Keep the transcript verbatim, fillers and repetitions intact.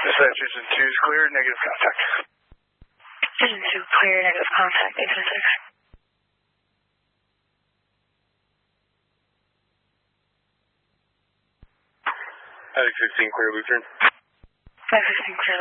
Dispatch, Houston two is clear, negative contact. Houston two, clear, negative contact, eight seven six. Attic sixteen, clear, Lutheran. Attic sixteen, clear,